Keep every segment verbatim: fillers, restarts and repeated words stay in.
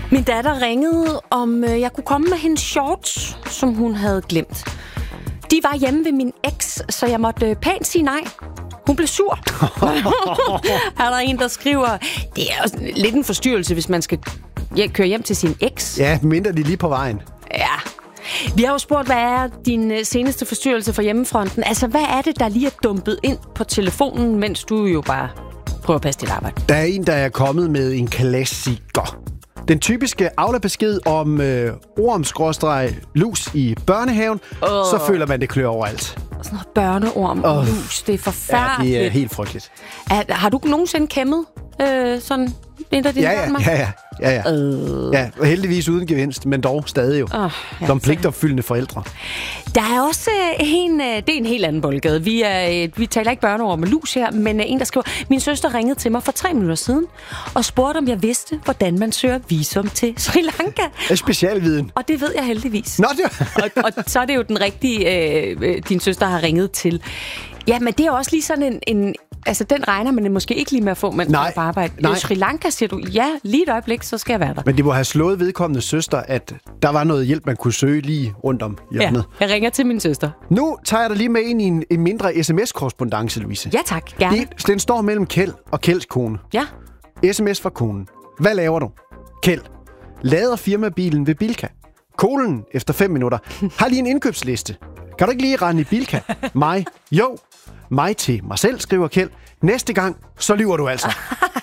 Min datter ringede, om øh, jeg kunne komme med hendes shorts, som hun havde glemt. De var hjemme ved min eks, så jeg måtte øh, pænt sige nej. Hun blev sur. Her er der en, der skriver, det er også lidt en forstyrrelse, hvis man skal køre hjem til sin eks. Ja, mindre de lige på vejen. Ja. Vi har jo spurgt, hvad er din seneste forstyrrelse for hjemmefronten? Altså, hvad er det, der lige er dumpet ind på telefonen, mens du jo bare prøver at passe dit arbejde? Der er en, der er kommet med en klassiker. Den typiske Aula-besked om øh, orm-lus i børnehaven, oh. Så føler man, det klør overalt. Sådan noget børneorm og oh. lus, det er forfærdeligt. Ja, det er helt frygteligt. Er, har du nogensinde kæmmet øh, sådan en af dine ja, børn? Ja, ja, ja. ja. Øh. ja heldigvis uden gevinst, men dog stadig jo. Oh, ja, som pligtopfyldende forældre. Der er også en, det er en helt anden boldgade. Vi, er, vi taler ikke børneorm og lus her, men en, der skriver, min søster ringede til mig for tre minutter siden og spurgte, om jeg vidste, hvordan man søger visum til Sri Lanka. En specialviden. Og det ved jeg heldigvis. Nå, det og, og så er det jo den rigtige, øh, din søster har ringet til. Ja, men det er også lige sådan en... en altså, den regner man måske ikke lige med at få, mens man er på arbejde. I Sri Lanka siger du, ja, lige et øjeblik, så skal jeg være der. Men det må have slået vedkommende søster, at der var noget hjælp, man kunne søge lige rundt om hjørnet. Ja, jeg ringer til min søster. Nu tager jeg dig lige med ind i en, en mindre sms-korrespondance, Louise. Ja, tak. Gerne. Den, den står mellem Kjeld og Kjelds kone. Ja. sms fra konen. Hvad laver du? Kjeld. Lader firmabilen ved Bilka. Konen, efter fem minutter, har lige en indkøbsliste. Kan du ikke lige rende i Bilka? Mig? Jo. Mig til mig selv, skriver Kjeld. Næste gang, så lyver du altså.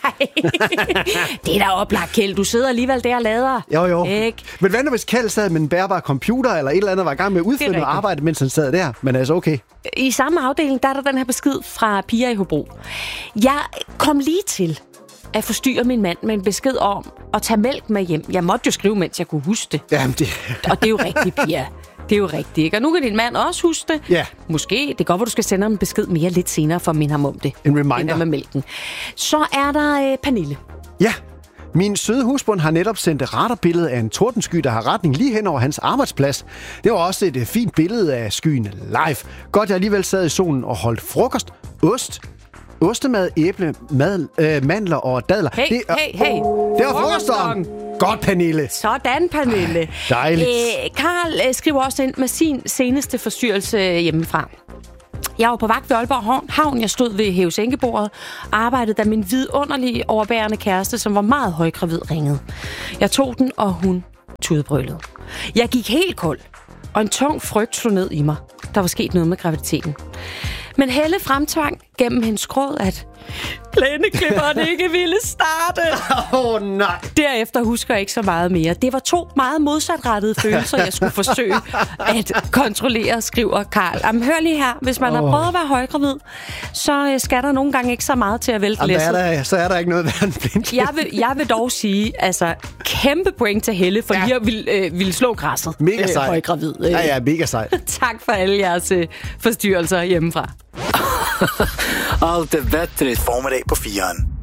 Det er da oplagt, Kjeld. Du sidder alligevel der og lader. Jo, jo. Ikke? Men hvad nu, hvis Kjeld sad med en bærbar computer, eller et eller andet var i gang med at udføre noget arbejde, mens han sad der? Men altså, okay. I samme afdeling, der er der den her besked fra Pia i Hobro. Jeg kom lige til at forstyrre min mand med en besked om at tage mælk med hjem. Jeg måtte jo skrive, mens jeg kunne huske det. Jamen, det... Og det er jo rigtigt, Pia. Det er jo rigtigt, ikke? Og nu kan din mand også huske det. Ja. Måske. Det er godt, at du skal sende ham en besked mere lidt senere, for at minde ham om det. En reminder. Det med mælken. Så er der øh, Pernille. Ja. Min søde husbund har netop sendt et radarbillede af en tordensky, der har retning lige hen over hans arbejdsplads. Det var også et fint billede af skyen live. Godt, jeg alligevel sad i solen og holdt frokost. Ost. Ostemad, æble, mad, øh, mandler og dadler. Hey, det er, hey, hey. Oh, det var frokostdagen. Godt, Pernille. Sådan, Pernille. Ah, dejligt. Æ, Karl øh, skriver også ind med sin seneste forstyrrelse hjemmefra. Jeg var på vagt ved Aalborg Havn. Jeg stod ved hæve-sænkebordet og arbejdede, da min vidunderlige overbærende kæreste, som var meget højgravid, ringede. Jeg tog den, og hun tudbrølede. Jeg gik helt kold, og en tung frygt slog ned i mig. Der var sket noget med graviditeten. Men Helle fremtvang gennem hendes gråd, at plæneklipperen ikke ville starte. Åh, oh, nej. Derefter husker jeg ikke så meget mere. Det var to meget modsatrettede følelser, jeg skulle forsøge at kontrollere, skriver Karl. Jamen, hør lige her. Hvis man oh. har prøvet at være højgravid, så skal der nogle gange ikke så meget til at vælte læsset. Er så er der ikke noget værd en blindklip. Jeg vil, jeg vil dog sige, altså, kæmpe point til Helle, for ja. lige at ville, øh, ville slå græsset. Mega sej. Øh, højgravid. Øh. Ja, ja, mega sej. Tak for alle jeres øh, forstyrrelser hjemmefra. Allt är bättre i formiddag på firen.